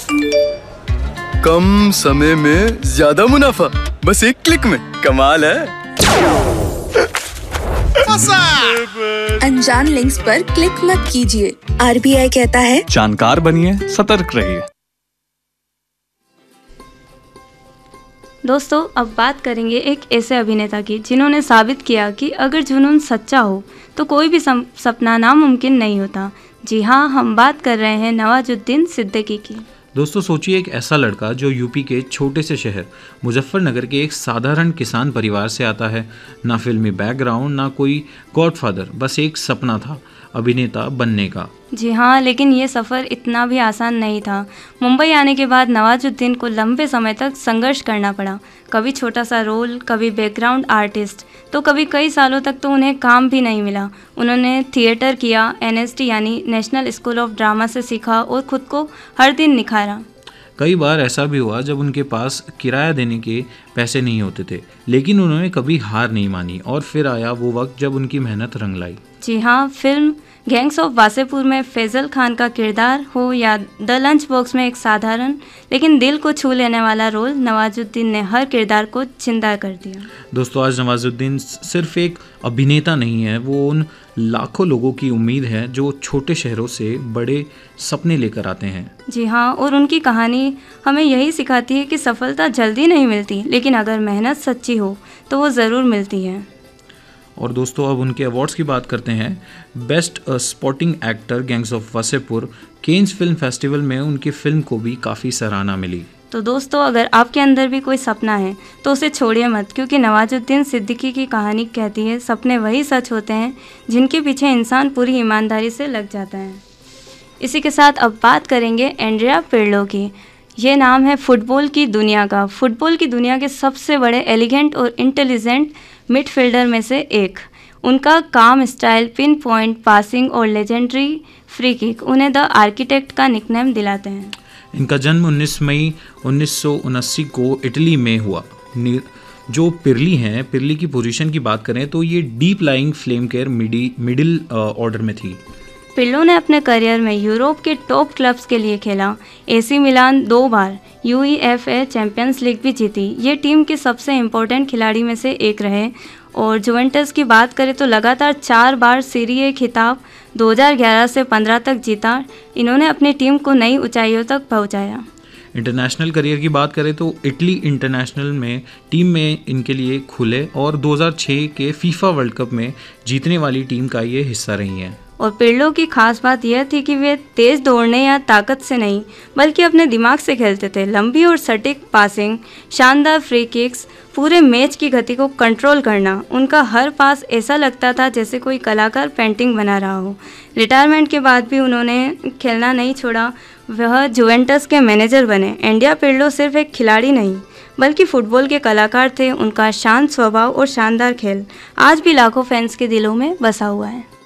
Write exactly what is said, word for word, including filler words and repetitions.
कम समय में ज्यादा मुनाफा, बस एक क्लिक में। कमाल है। अनजान लिंक्स पर क्लिक मत कीजिए। आरबीआई कहता है जानकार बनिए, सतर्क रहिए। दोस्तों, अब बात करेंगे एक ऐसे अभिनेता की जिन्होंने साबित किया कि अगर जुनून सच्चा हो तो कोई भी सपना नामुमकिन नहीं होता। जी हाँ, हम बात कर रहे हैं नवाजुद्दीन सिद्दीकी की। दोस्तों, सोचिए एक ऐसा लड़का जो यूपी के छोटे से शहर मुजफ्फरनगर के एक साधारण किसान परिवार से आता है। ना फिल्मी बैकग्राउंड, ना कोई गॉडफादर, बस एक सपना था अभिनेता बनने का। जी हाँ, लेकिन ये सफ़र इतना भी आसान नहीं था। मुंबई आने के बाद नवाजुद्दीन को लंबे समय तक संघर्ष करना पड़ा। कभी छोटा सा रोल, कभी बैकग्राउंड आर्टिस्ट, तो कभी कई सालों तक तो उन्हें काम भी नहीं मिला। उन्होंने थिएटर किया, एनएसडी यानी नेशनल स्कूल ऑफ ड्रामा से सीखा और ख़ुद को हर दिन निखारा। कई बार ऐसा भी हुआ जब उनके पास किराया देने के पैसे नहीं होते थे, लेकिन उन्होंने कभी हार नहीं मानी। और फिर आया वो वक्त जब उनकी मेहनत रंग लाई। जी हाँ, फिल्म गैंग्स ऑफ वासेपुर में फैजल खान का किरदार हो या द लंच बॉक्स में एक साधारण लेकिन दिल को छू लेने वाला रोल, नवाजुद्दीन ने हर किरदार को जिंदा कर दिया। दोस्तों, आज नवाजुद्दीन सिर्फ एक अभिनेता नहीं है, वो उन लाखों लोगों की उम्मीद है जो छोटे शहरों से बड़े सपने लेकर आते हैं। जी हाँ, और उनकी कहानी हमें यही सिखाती है कि सफलता जल्दी नहीं मिलती, लेकिन अगर मेहनत सच्ची हो तो वो ज़रूर मिलती है। और दोस्तों, अब उनके अवार्ड्स की बात करते हैं। Best supporting actor gangs of Wasseypur Keynes film festival में उनकी फिल्म को भी काफ़ी सराहना मिली। तो दोस्तों, अगर आपके अंदर भी कोई सपना है तो उसे छोड़िए मत, क्योंकि नवाजुद्दीन सिद्दीकी की कहानी कहती है सपने वही सच होते हैं जिनके पीछे इंसान पूरी ईमानदारी से लग जाता है। इसी के साथ अब बात करेंगे एंड्रिया पिर्लो की। ये नाम है फुटबॉल की दुनिया का। फुटबॉल की दुनिया के सबसे बड़े एलिगेंट और इंटेलिजेंट मिडफील्डर में से एक। उनका काम स्टाइल, पिन पॉइंट पासिंग और लेजेंडरी फ्री किक उन्हें द आर्किटेक्ट का निकनेम दिलाते हैं। इनका जन्म उन्नीस मई उन्नीस सौ उनासी को इटली में हुआ। जो पिरली हैं, पिरली की पोजीशन की बात करें तो ये डीप लाइंग फ्लेम केयर मिडी मिडिल ऑर्डर में थी। पिर्लो ने अपने करियर में यूरोप के टॉप क्लब्स के लिए खेला। एसी मिलान दो बार यूईएफए चैंपियंस लीग भी जीती। ये टीम के सबसे इम्पोर्टेंट खिलाड़ी में से एक रहे। और जुवेंटस की बात करें तो लगातार चार बार सीरी ए खिताब दो हज़ार ग्यारह से पंद्रह तक जीता। इन्होंने अपनी टीम को नई ऊंचाइयों तक पहुंचाया। इंटरनेशनल करियर की बात करें तो इटली इंटरनेशनल में टीम में इनके लिए खुले और दो हज़ार छह के फीफा वर्ल्ड कप में जीतने वाली टीम का ये हिस्सा रही हैं। और पिर्लो की खास बात यह थी कि वे तेज़ दौड़ने या ताकत से नहीं बल्कि अपने दिमाग से खेलते थे। लंबी और सटीक पासिंग, शानदार फ्री किक्स, पूरे मैच की गति को कंट्रोल करना। उनका हर पास ऐसा लगता था जैसे कोई कलाकार पेंटिंग बना रहा हो। रिटायरमेंट के बाद भी उन्होंने खेलना नहीं छोड़ा। वह जुवेंटस के मैनेजर बने। एंड्रिया पिर्लो सिर्फ एक खिलाड़ी नहीं बल्कि फुटबॉल के कलाकार थे। उनका शांत स्वभाव और शानदार खेल आज भी लाखों फैंस के दिलों में बसा हुआ है।